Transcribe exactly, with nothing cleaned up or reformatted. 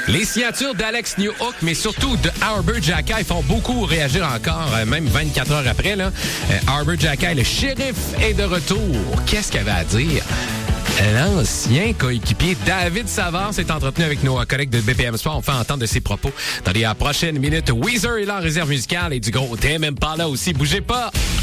Les signatures d'Alex Newhook, mais surtout de Arbor Xhekaj font beaucoup réagir encore, même vingt-quatre heures après. Là. Arbor Xhekaj, le shérif, est de retour. Qu'est-ce qu'il avait à dire? L'ancien coéquipier David Savard s'est entretenu avec nos collègues de B P M Sport. On fait entendre de ses propos dans les prochaines minutes. Weezer est là en réserve musicale et du gros Tame Impala aussi. Bougez pas!